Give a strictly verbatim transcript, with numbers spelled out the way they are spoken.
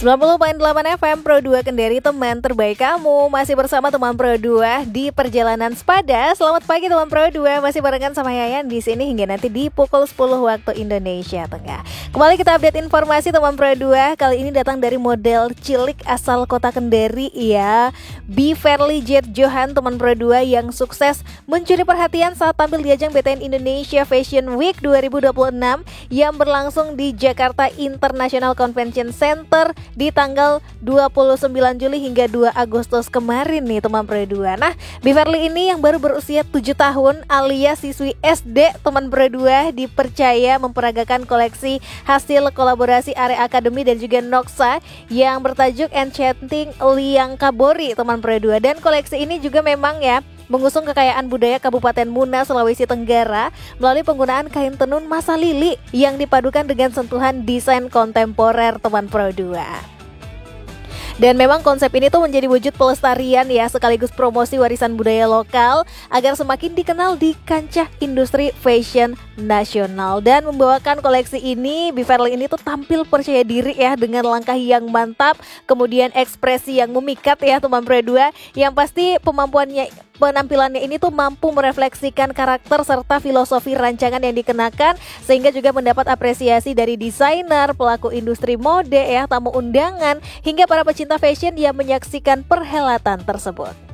sembilan puluh koma delapan F M Pro dua Kendari, teman terbaik kamu. Masih bersama teman Pro dua di perjalanan sepada. Selamat pagi teman Pro dua, masih barengan sama Yayan di sini hingga nanti di pukul sepuluh waktu Indonesia Tengah. Kembali kita update informasi teman Pro dua. Kali ini datang dari model cilik asal kota Kendari ya, Beverly Jet Johan teman Pro dua, yang sukses mencuri perhatian saat tampil di ajang B T N Indonesia Fashion Week dua ribu dua puluh enam yang berlangsung di Jakarta International Convention Center di tanggal dua puluh sembilan Juli hingga dua Agustus kemarin nih teman Pro dua. Nah, Beverly ini yang baru berusia tujuh tahun alias siswi S D teman Pro dua dipercaya memperagakan koleksi hasil kolaborasi Are Academy dan juga Noxa yang bertajuk Enchanting Liang Kabori teman Pro dua. Dan koleksi ini juga memang ya mengusung kekayaan budaya Kabupaten Muna, Sulawesi Tenggara melalui penggunaan kain tenun masa lili yang dipadukan dengan sentuhan desain kontemporer teman Pro dua. Dan memang konsep ini tuh menjadi wujud pelestarian ya, sekaligus promosi warisan budaya lokal agar semakin dikenal di kancah industri fashion nasional. Dan membawakan koleksi ini, Beverly ini tuh tampil percaya diri ya, dengan langkah yang mantap, kemudian ekspresi yang memikat ya teman Pro dua, yang pasti pemampuannya penampilannya ini tuh mampu merefleksikan karakter serta filosofi rancangan yang dikenakan, sehingga juga mendapat apresiasi dari desainer, pelaku industri mode ya, tamu undangan, hingga para pecinta fashion yang menyaksikan perhelatan tersebut.